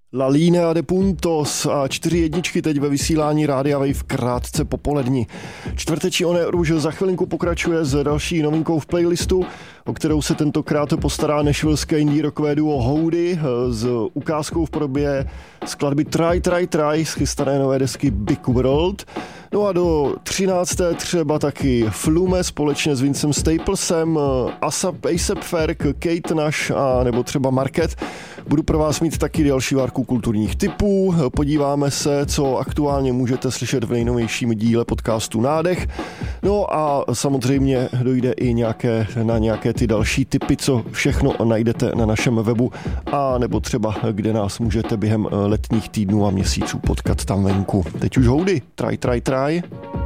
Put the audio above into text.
La Linea de Puntos a 4 jedničky teď ve vysílání Rádia Wave krátce popolední. Čtvrteční On Air už za chvilinku pokračuje s další novinkou v playlistu, o kterou se tentokrát postará nashvilleské indie rockové duo Howdy s ukázkou v podobě skladby Try, Try, Try z chystané nové desky Big World. No a do 13. třeba taky Flume společně s Vincem Staplesem, A$AP Ferg, Kate Nash a nebo třeba Market. Budu pro vás mít taky další várku kulturních tipů. Podíváme se, co aktuálně můžete slyšet v nejnovějším díle podcastu Nádech. No a samozřejmě dojde i na nějaké ty další tipy, co všechno najdete na našem webu a nebo třeba kde nás můžete během letních týdnů a měsíců potkat tam venku. Teď už Howdy, Try, Try, Try.